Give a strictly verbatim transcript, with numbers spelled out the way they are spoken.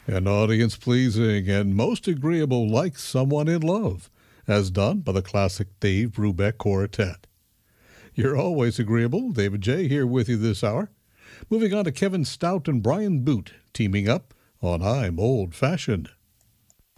and audience-pleasing and most agreeable like someone in love, as done by the classic Dave Brubeck Quartet. You're always agreeable. David J. here with you this hour. Moving on to Kevin Stout and Brian Boot teaming up on I'm Old Fashioned.